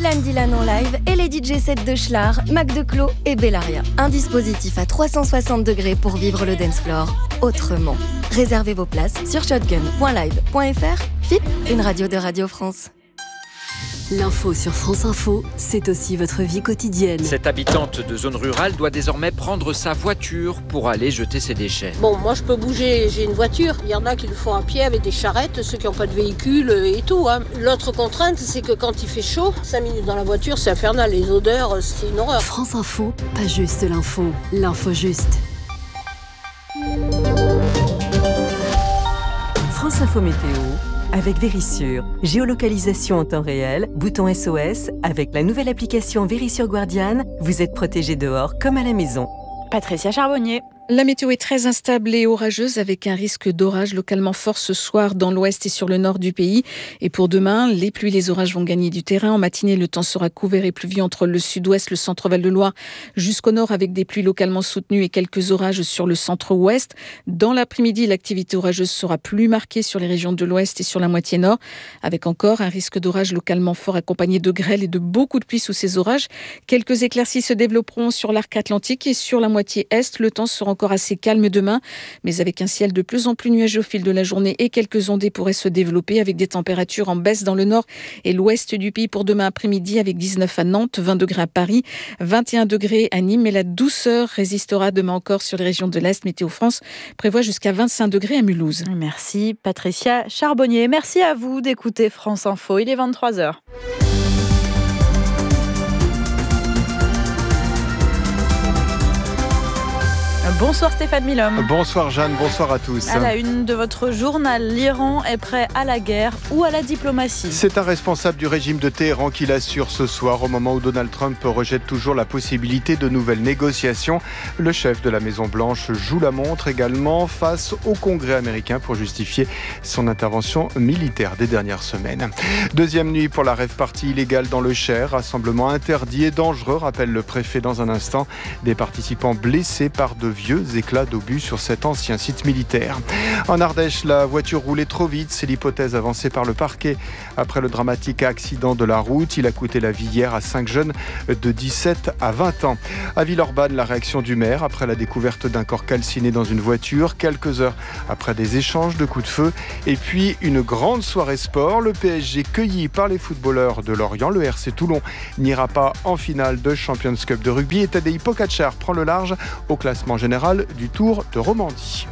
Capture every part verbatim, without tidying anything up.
Dylan Dylan en live et les D J sets de Schlar, Mac Declos et Bellaria. Un dispositif à trois cent soixante degrés pour vivre le dance floor autrement. Réservez vos places sur shotgun point live point f r. F I P, une radio de Radio France. L'info sur France Info, c'est aussi votre vie quotidienne. Cette habitante de zone rurale doit désormais prendre sa voiture pour aller jeter ses déchets. Bon, moi je peux bouger, j'ai une voiture. Il y en a qui le font à pied avec des charrettes, ceux qui n'ont pas de véhicule et tout. Hein. L'autre contrainte, c'est que quand il fait chaud, cinq minutes dans la voiture, c'est infernal. Les odeurs, c'est une horreur. France Info, pas juste l'info, l'info juste. France Info Météo avec Vérissure. Géolocalisation en temps réel, bouton S O S. Avec la nouvelle application Vérissure Guardian, vous êtes protégé dehors comme à la maison. Patricia Charbonnier. La météo est très instable et orageuse avec un risque d'orage localement fort ce soir dans l'ouest et sur le nord du pays. Et pour demain, les pluies et les orages vont gagner du terrain. En matinée, le temps sera couvert et pluvieux entre le sud-ouest, le centre Val-de-Loire jusqu'au nord avec des pluies localement soutenues et quelques orages sur le centre-ouest. Dans l'après-midi, l'activité orageuse sera plus marquée sur les régions de l'ouest et sur la moitié nord avec encore un risque d'orage localement fort accompagné de grêle et de beaucoup de pluie sous ces orages. Quelques éclaircies se développeront sur l'arc atlantique et sur la moitié est. Le temps sera encore assez calme demain, mais avec un ciel de plus en plus nuageux au fil de la journée et quelques ondées pourraient se développer avec des températures en baisse dans le nord et l'ouest du pays pour demain après-midi avec dix-neuf à Nantes, vingt degrés à Paris, vingt et un degrés à Nîmes. Mais la douceur résistera demain encore sur les régions de l'Est. Météo France prévoit jusqu'à vingt-cinq degrés à Mulhouse. Merci Patricia Charbonnier. Merci à vous d'écouter France Info. Il est vingt-trois heures. Bonsoir Stéphane Milhomme. Bonsoir Jeanne, bonsoir à tous. À la une de votre journal, l'Iran est prêt à la guerre ou à la diplomatie. C'est un responsable du régime de Téhéran qui l'assure ce soir, au moment où Donald Trump rejette toujours la possibilité de nouvelles négociations. Le chef de la Maison-Blanche joue la montre également face au Congrès américain pour justifier son intervention militaire des dernières semaines. Deuxième nuit pour la rave-party illégale dans le Cher. Rassemblement interdit et dangereux, rappelle le préfet dans un instant. Des participants blessés par de vieux éclats d'obus sur cet ancien site militaire. En Ardèche, la voiture roulait trop vite. C'est l'hypothèse avancée par le parquet. Après le dramatique accident de la route, il a coûté la vie hier à cinq jeunes de dix-sept à vingt ans. À Villeurbanne, la réaction du maire après la découverte d'un corps calciné dans une voiture, quelques heures après des échanges de coups de feu. Et puis, une grande soirée sport. Le P S G cueilli par les footballeurs de Lorient. Le R C Toulon n'ira pas en finale de Champions Cup de rugby. Et Tadej Pogačar prend le large au classement général du Tour de Romandie.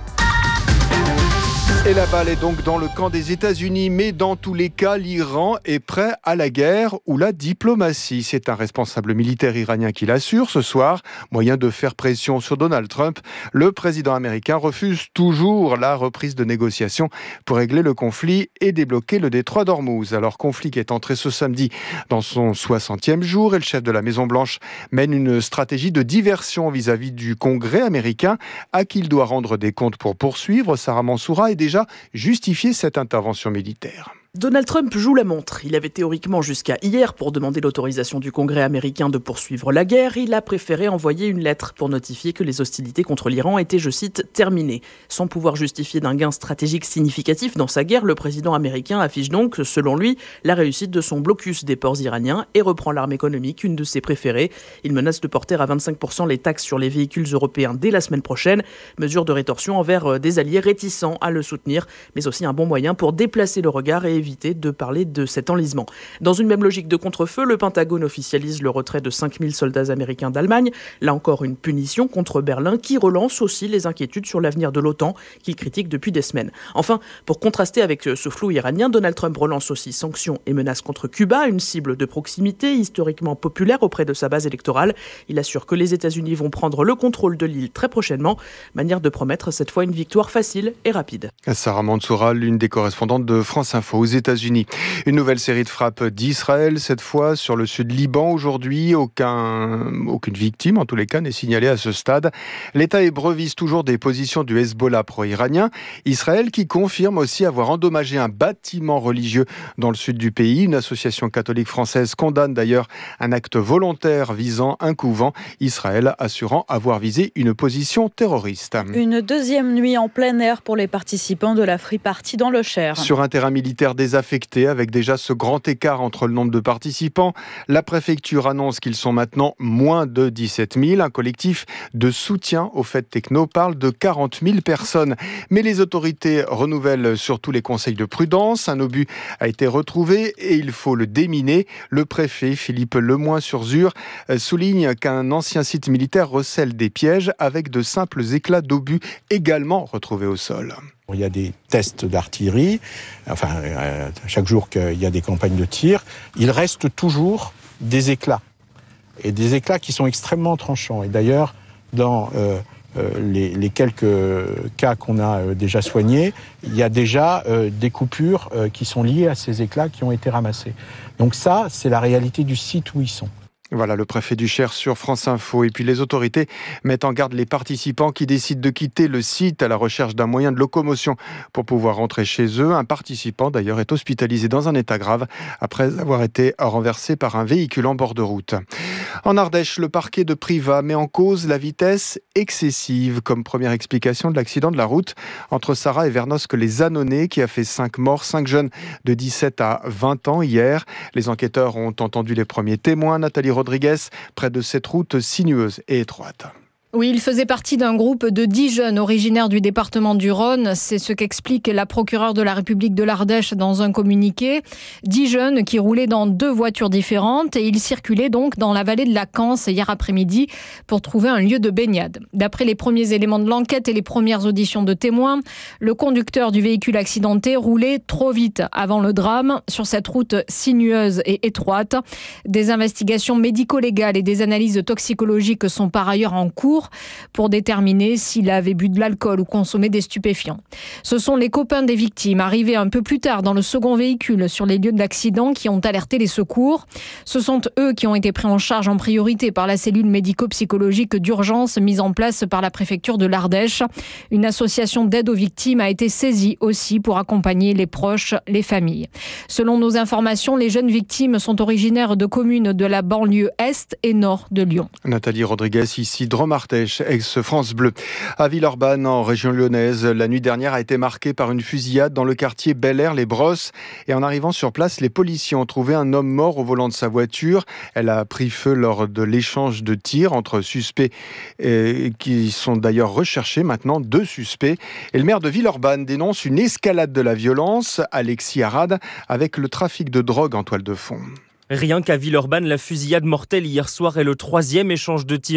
Et la balle est donc dans le camp des États-Unis, mais dans tous les cas, l'Iran est prêt à la guerre ou la diplomatie. C'est un responsable militaire iranien qui l'assure ce soir. Moyen de faire pression sur Donald Trump. Le président américain refuse toujours la reprise de négociations pour régler le conflit et débloquer le détroit d'Ormuz. Alors, conflit qui est entré ce samedi dans son soixantième jour et le chef de la Maison-Blanche mène une stratégie de diversion vis-à-vis du Congrès américain à qui il doit rendre des comptes pour poursuivre. Sarah Mansoura est déjà justifié cette intervention militaire. Donald Trump joue la montre. Il avait théoriquement jusqu'à hier pour demander l'autorisation du Congrès américain de poursuivre la guerre. Il a préféré envoyer une lettre pour notifier que les hostilités contre l'Iran étaient, je cite, terminées. Sans pouvoir justifier d'un gain stratégique significatif dans sa guerre, le président américain affiche donc, selon lui, la réussite de son blocus des ports iraniens et reprend l'arme économique, une de ses préférées. Il menace de porter à vingt-cinq pour cent les taxes sur les véhicules européens dès la semaine prochaine. Mesure de rétorsion envers des alliés réticents à le soutenir, mais aussi un bon moyen pour déplacer le regard et éviter de parler de cet enlisement. Dans une même logique de contre-feu, le Pentagone officialise le retrait de cinq mille soldats américains d'Allemagne. Là encore, une punition contre Berlin qui relance aussi les inquiétudes sur l'avenir de l'OTAN qu'il critique depuis des semaines. Enfin, pour contraster avec ce flou iranien, Donald Trump relance aussi sanctions et menaces contre Cuba, une cible de proximité historiquement populaire auprès de sa base électorale. Il assure que les États-Unis vont prendre le contrôle de l'île très prochainement, manière de promettre cette fois une victoire facile et rapide. Sarah Mansoura, l'une des correspondantes de France Info aux États-Unis. Une nouvelle série de frappes d'Israël, cette fois sur le sud Liban aujourd'hui. Aucun, aucune victime, en tous les cas, n'est signalée à ce stade. L'État hébreu vise toujours des positions du Hezbollah pro-iranien. Israël qui confirme aussi avoir endommagé un bâtiment religieux dans le sud du pays. Une association catholique française condamne d'ailleurs un acte volontaire visant un couvent. Israël assurant avoir visé une position terroriste. Une deuxième nuit en plein air pour les participants de la Free Party dans le Cher. Sur un terrain militaire désaffectés avec déjà ce grand écart entre le nombre de participants. La préfecture annonce qu'ils sont maintenant moins de dix-sept mille. Un collectif de soutien aux fêtes techno parle de quarante mille personnes. Mais les autorités renouvellent surtout les conseils de prudence. Un obus a été retrouvé et il faut le déminer. Le préfet Philippe Lemoyne-sur-Zur souligne qu'un ancien site militaire recèle des pièges avec de simples éclats d'obus également retrouvés au sol. Il y a des tests d'artillerie, enfin, euh, chaque jour qu'il y a des campagnes de tir, il reste toujours des éclats. Et des éclats qui sont extrêmement tranchants. Et d'ailleurs, dans euh, euh, les, les quelques cas qu'on a euh, déjà soignés, il y a déjà euh, des coupures euh, qui sont liées à ces éclats qui ont été ramassés. Donc ça, c'est la réalité du site où ils sont. Voilà le préfet du Cher sur France Info. Et puis les autorités mettent en garde les participants qui décident de quitter le site à la recherche d'un moyen de locomotion pour pouvoir rentrer chez eux. Un participant d'ailleurs est hospitalisé dans un état grave après avoir été renversé par un véhicule en bord de route. En Ardèche, le parquet de Privas met en cause la vitesse excessive comme première explication de l'accident de la route entre Sarrat et Vernosque-les-Annonay qui a fait cinq morts, cinq jeunes de dix-sept à vingt ans hier. Les enquêteurs ont entendu les premiers témoins. Nathalie Rodriguez, près de cette route sinueuse et étroite. Oui, il faisait partie d'un groupe de dix jeunes originaires du département du Rhône. C'est ce qu'explique la procureure de la République de l'Ardèche dans un communiqué. Dix jeunes qui roulaient dans deux voitures différentes et ils circulaient donc dans la vallée de la Canse hier après-midi pour trouver un lieu de baignade. D'après les premiers éléments de l'enquête et les premières auditions de témoins, le conducteur du véhicule accidenté roulait trop vite avant le drame sur cette route sinueuse et étroite. Des investigations médico-légales et des analyses toxicologiques sont par ailleurs en cours pour déterminer s'il avait bu de l'alcool ou consommé des stupéfiants. Ce sont les copains des victimes, arrivés un peu plus tard dans le second véhicule sur les lieux de l'accident, qui ont alerté les secours. Ce sont eux qui ont été pris en charge en priorité par la cellule médico-psychologique d'urgence mise en place par la préfecture de l'Ardèche. Une association d'aide aux victimes a été saisie aussi pour accompagner les proches, les familles. Selon nos informations, les jeunes victimes sont originaires de communes de la banlieue est et nord de Lyon. Nathalie Rodriguez, ici Drôme-Ardèche, ex-France Bleu. À Villeurbanne, en région lyonnaise, la nuit dernière a été marquée par une fusillade dans le quartier Bel-Air-les-Brosses. Et en arrivant sur place, les policiers ont trouvé un homme mort au volant de sa voiture. Elle a pris feu lors de l'échange de tirs entre suspects et qui sont d'ailleurs recherchés maintenant, deux suspects. Et le maire de Villeurbanne dénonce une escalade de la violence, Alexis Arad, avec le trafic de drogue en toile de fond. Rien qu'à Villeurbanne, la fusillade mortelle hier soir est le troisième échange de tirs